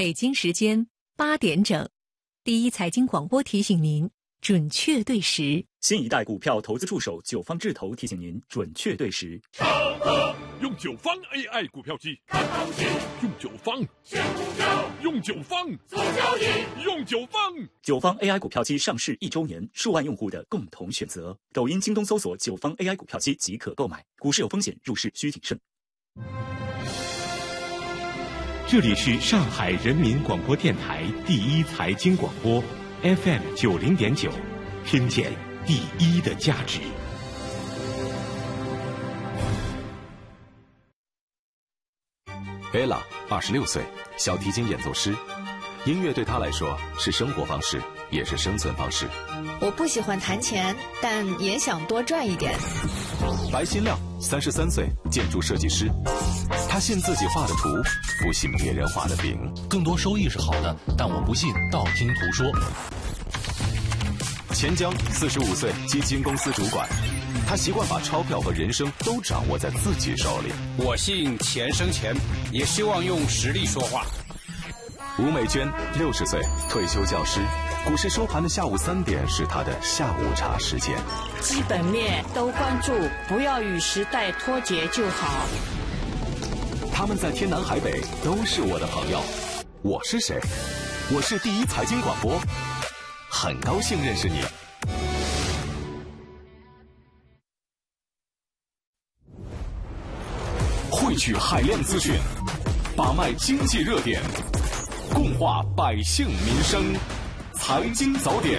北京时间8点整，第一财经广播提醒您准确对时。 新一代股票投资助手九方智投提醒您准确对时。 上课用九方 AI 股票机看行情，用九方选股票，用九方做交易，用九方。 九方 AI 股票机上市1周年，数万用户的共同选择。抖音、京东搜索九方 AI 股票机即可购买。股市有风险，入市需谨慎。 这里是上海人民广播电台第一财经广播 FM 90.9，听见第一的价值。 Ella 26岁，小提琴演奏师。音乐对她来说是生活方式，也是生存方式。 我不喜欢弹钱，但也想多赚一点。 白新亮33岁，建筑设计师。他信自己画的图，不信别人画的饼。 更多收益是好的，但我不信道听途说。 钱江45岁，基金公司主管。他习惯把钞票和人生都掌握在自己手里。 我信钱生钱，也希望用实力说话。 吴美娟60岁，退休教师。股市收盘的下午3点是他的下午茶时间。 基本面都关注，不要与时代脱节就好。 他们在天南海北都是我的朋友。我是谁？我是第一财经广播，很高兴认识你。汇聚海量资讯，把脉经济热点，共话百姓民生。财经早点。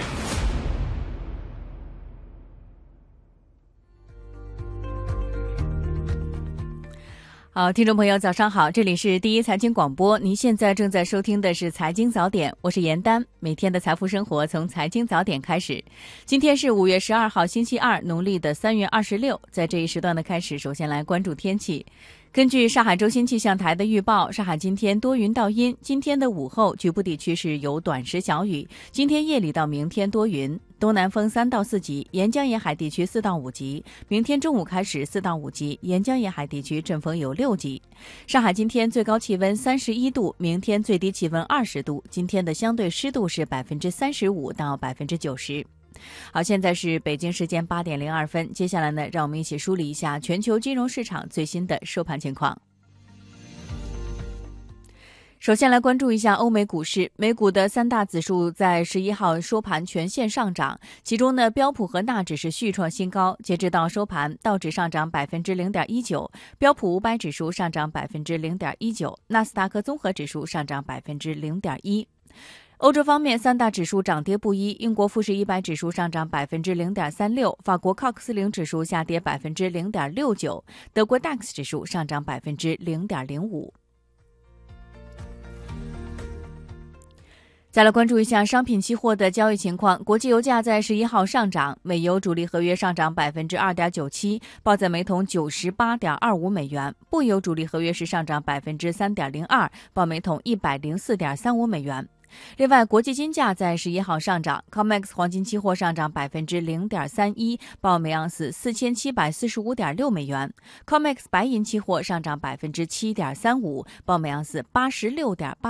好，听众朋友早上好，这里是第一财经广播，您现在正在收听的是财经早点，我是严丹。每天的财富生活从财经早点开始。今天是5月12号星期二，农历的3月26。在这一时段的开始，首先来关注天气。根据上海中心气象台的预报，上海今天多云到阴，今天的午后局部地区是有短时小雨，今天夜里到明天多云，东南风3到4级，沿江沿海地区4到5级，明天中午开始4到5级，沿江沿海地区阵风有6级。上海今天最高气温31度，明天最低气温20度，今天的相对湿度是35%到90%。好，现在是北京时间8点02分，接下来呢，让我们一起梳理一下全球金融市场最新的收盘情况。首先来关注一下欧美股市，美股的3大指数在11号收盘全线上涨，其中呢，标普和纳指是续创新高，截止到收盘，道指上涨0.19%，标普500指数上涨0.19%，纳斯达克综合指数上涨0.1%。欧洲方面，3大指数涨跌不一，英国富时100指数上涨0.36%，法国CAC40指数下跌0.69%，德国 DAX 指数上涨0.05%。再来关注一下商品期货的交易情况，国际油价在11号上涨，美油主力合约上涨2.97%，报在每桶98.25美元；布油主力合约是上涨3.02%，报每桶104.35美元。另外，国际金价在11号上涨 ，COMEX 黄金期货上涨0.31%，报每盎司4745.6美元 ；COMEX 白银期货上涨7.35%，报每盎司86.8。